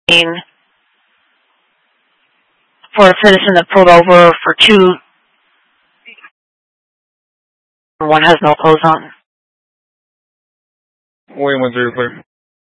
for a citizen that pulled over for two, one has no clothes on. William 10 clear.